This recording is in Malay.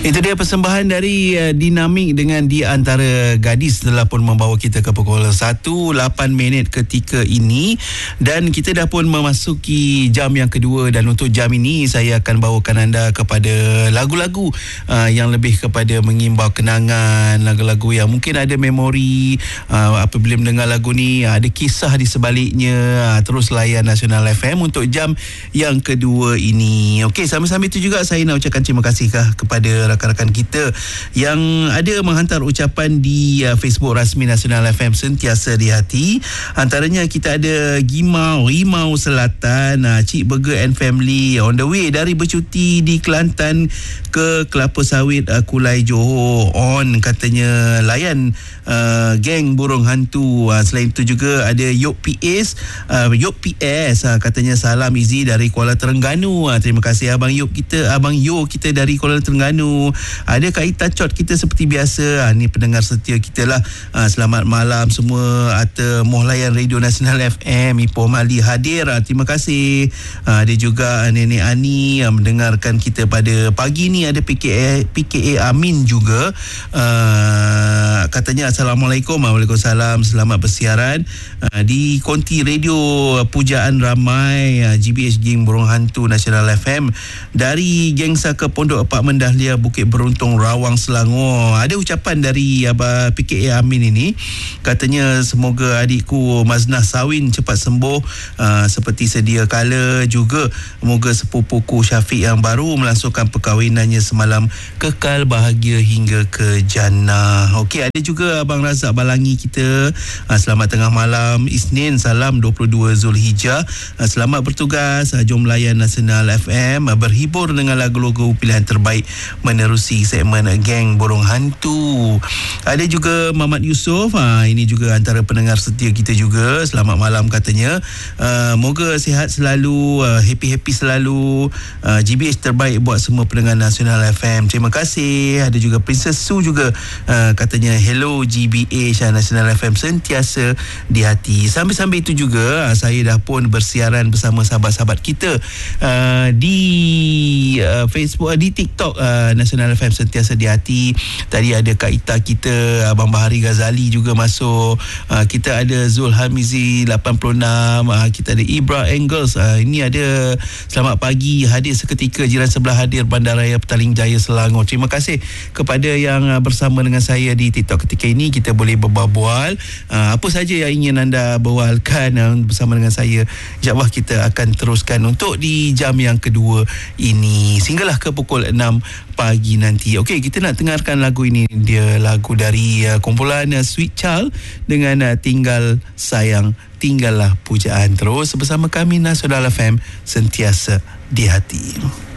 Itu dia persembahan dari Dinamik dengan Di Antara Gadis telah pun membawa kita ke pukul 1:08 ketika ini, dan kita dah pun memasuki jam yang kedua, dan untuk jam ini saya akan bawakan anda kepada lagu-lagu yang lebih kepada mengimbau kenangan, lagu-lagu yang mungkin ada memori apabila mendengar lagu ni, ada kisah di sebaliknya. Terus layan Nasional FM untuk jam yang kedua ini. Okey, sambil-sambil itu juga saya nak ucapkan terima kasih kepada rakan-rakan kita yang ada menghantar ucapan di Facebook rasmi Nasional FM Sentiasa di Hati. Antaranya kita ada Rimau Selatan, Cik Burger and Family on the way dari bercuti di Kelantan ke Kelapa Sawit Kulai Johor. Katanya layan geng burung hantu. Selain itu juga ada Yok PS, katanya salam Izzy dari Kuala Terengganu. Terima kasih Abang Yo kita dari Kuala Terengganu. Ada Kak Ita Chot kita seperti biasa. Ni pendengar setia kita lah. Selamat malam semua. Ata Mohlayan Radio Nasional FM, Ipoh Mali hadir. Terima kasih. Ada juga Nenek Ani mendengarkan kita pada pagi ni. Ada PKA Amin juga. Katanya Assalamualaikum. Waalaikumsalam. Selamat bersiaran di konti radio pujaan ramai GBH Geng Burung Hantu Nasional FM dari Gengsa ke Pondok Apartmen Dahlia Bukit Beruntung Rawang Selangor. Ada ucapan dari Abah PKA Amin ini. Katanya semoga adikku Maznah Sawin cepat sembuh seperti sedia kala. Juga moga sepupuku Syafiq yang baru melangsungkan perkahwinannya semalam kekal bahagia hingga ke jannah. Okey, ada juga Abang Razak Balangi kita. Selamat tengah malam Isnin, salam 22 Zulhijjah. Selamat bertugas. Jom layan Nasional FM, berhibur dengan lagu-lagu pilihan terbaik menerusi segmen Geng Burung Hantu. Ada juga Muhammad Yusof. Ini juga antara pendengar setia kita juga. Selamat malam katanya. Moga sihat selalu, happy-happy selalu. GBH terbaik buat semua pendengar Nasional FM. Terima kasih. Ada juga Princess Su juga. Katanya hello GBH Nasional FM sentiasa di hati. Sambil-sambil itu juga saya dah pun bersiaran bersama sahabat-sahabat kita di Facebook, di TikTok Nasional FM sentiasa di hati. Tadi ada Kak Ita kita, Abang Bahari Ghazali juga masuk. Kita ada Zul Hamizi 86, kita ada Ibra Engels. Ini ada selamat pagi, hadir seketika, jiran sebelah hadir, Bandaraya Petaling Jaya Selangor. Terima kasih kepada yang bersama dengan saya di TikTok ketika ini. Kita boleh berbual apa saja yang ingin anda berbualkan bersama dengan saya. InsyaAllah kita akan teruskan untuk di jam yang kedua ini sehinggalah ke pukul 6 pagi nanti. Okey, kita nak dengarkan lagu ini. Dia lagu dari kumpulan Sweet Child dengan Tinggal Sayang Tinggallah Pujaan. Terus bersama kami Nasional FM sentiasa di hati.